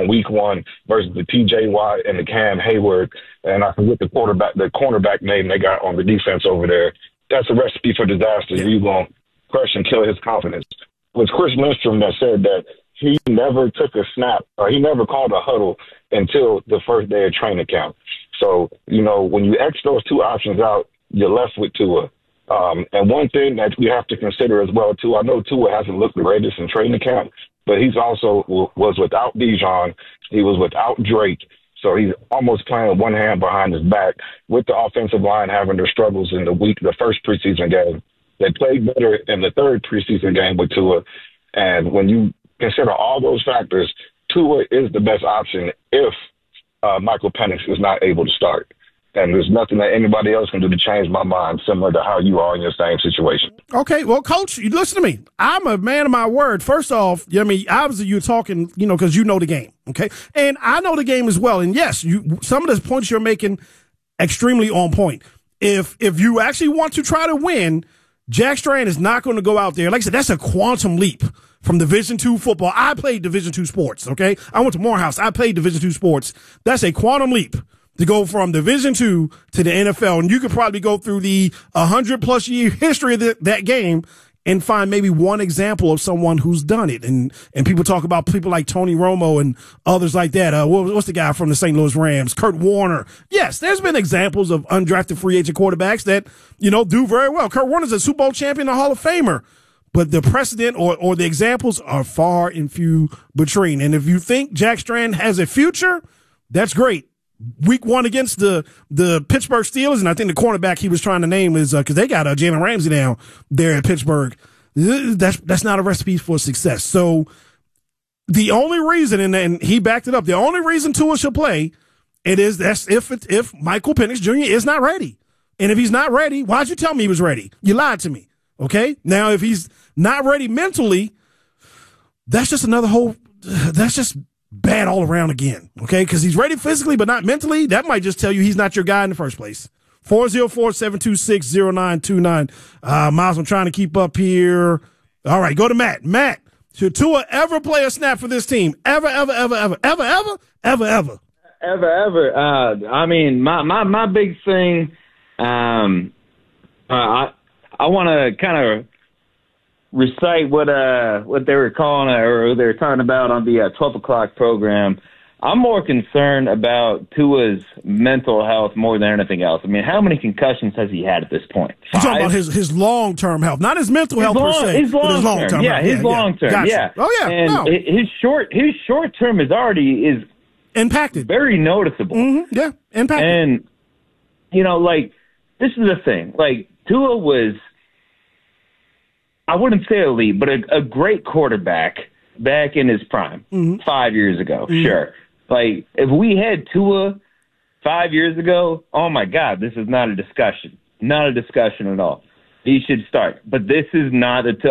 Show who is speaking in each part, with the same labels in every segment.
Speaker 1: on week one versus the T.J. Watt and the Cam Hayward, and I forget the cornerback name they got on the defense over there. That's a recipe for disaster. You're going to crush and kill his confidence. It was Chris Lindstrom that said that he never took a snap, or he never called a huddle until the first day of training camp. So, when you X those two options out, you're left with Tua. And one thing that we have to consider as well, too, I know Tua hasn't looked the greatest in training camp, but he's also was without Bijan. He was without Drake. So he's almost playing with one hand behind his back with the offensive line having their struggles in the first preseason game. They played better in the third preseason game with Tua. And when you consider all those factors, Tua is the best option if Michael Penix is not able to start. And there's nothing that anybody else can do to change my mind, similar to how you are in your same situation.
Speaker 2: Okay, well, Coach, you listen to me. I'm a man of my word. First off, obviously you're talking, because you know the game, okay? And I know the game as well. And yes, some of the points you're making extremely on point. If you actually want to try to win, Jack Strand is not going to go out there. Like I said, that's a quantum leap from Division II football. I played Division II sports, okay? I went to Morehouse. I played Division II sports. That's a quantum leap to go from Division II to the NFL. And you could probably go through the 100-plus year history of that game and find maybe one example of someone who's done it. And people talk about people like Tony Romo and others like that. What's the guy from the St. Louis Rams? Kurt Warner. Yes, there's been examples of undrafted free agent quarterbacks that, do very well. Kurt Warner's a Super Bowl champion, a Hall of Famer. But the precedent or the examples are far and few between. And if you think Jack Strand has a future, that's great. Week one against the Pittsburgh Steelers, and I think the cornerback he was trying to name is because they got Jalen Ramsey down there at Pittsburgh. That's not a recipe for success. So the only reason, and he backed it up, the only reason Tua should play that's if Michael Penix Jr. is not ready. And if he's not ready, why'd you tell me he was ready? You lied to me. Okay? Now, if he's not ready mentally, that's just that's just bad all around again, okay? Because he's ready physically but not mentally. That might just tell you he's not your guy in the first place. 404-726-0929. Miles, I'm trying to keep up here. All right, go to Matt. Matt, should Tua ever play a snap for this team? Ever, ever, ever, ever, ever, ever, ever, ever?
Speaker 3: Ever, ever. My big thing, I want to kind of recite what they were calling or they were talking about on the 12 o'clock program. I'm more concerned about Tua's mental health more than anything else. I mean, how many concussions has he had at this point? 5?
Speaker 2: You're talking about his long-term health, not his mental health per se.
Speaker 3: His long-term. Yeah, his long-term.
Speaker 2: Gotcha.
Speaker 3: Yeah.
Speaker 2: Oh, yeah.
Speaker 3: And his short-term is already
Speaker 2: impacted.
Speaker 3: Very noticeable.
Speaker 2: Mm-hmm. Yeah, impacted.
Speaker 3: And, this is the thing. Tua was, I wouldn't say elite, but a great quarterback back in his prime 5 years ago. Mm-hmm. Sure. If we had Tua 5 years ago, oh, my God, this is not a discussion. Not a discussion at all. He should start. But this is not this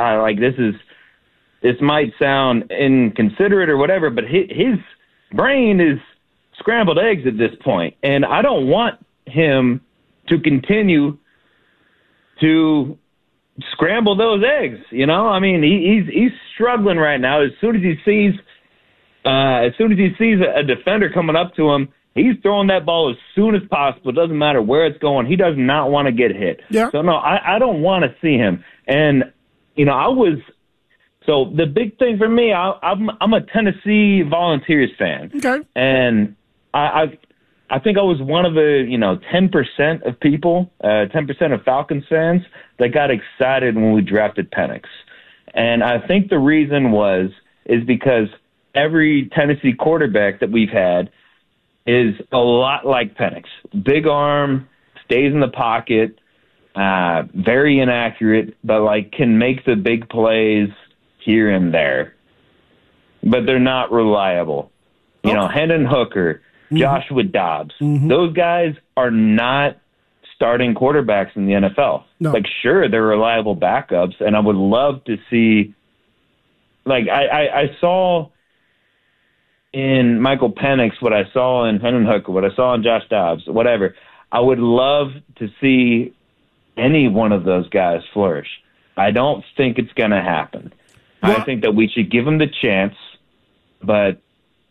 Speaker 3: might sound inconsiderate or whatever, but his brain is scrambled eggs at this point. And I don't want him to continue to scramble those eggs, he's struggling right now. As soon as he sees a defender coming up to him, he's throwing that ball as soon as possible. It doesn't matter where it's going. He does not want to get hit.
Speaker 2: Yeah.
Speaker 3: So no, I don't want to see him. And so the big thing for me, I'm a Tennessee Volunteers fan.
Speaker 2: Okay.
Speaker 3: And I think I was one of the 10% of people, 10% of Falcons fans that got excited when we drafted Penix. And I think the reason is because every Tennessee quarterback that we've had is a lot like Penix. Big arm, stays in the pocket, very inaccurate, but can make the big plays here and there. But they're not reliable. Hendon Hooker, Joshua Dobbs, those guys are not starting quarterbacks in the NFL.
Speaker 2: No.
Speaker 3: Sure, they're reliable backups, and I would love to see, I saw in Michael Penix what I saw in Hendon Hooker, what I saw in Josh Dobbs, whatever. I would love to see any one of those guys flourish. I don't think it's going to happen. Well, I think that we should give them the chance, but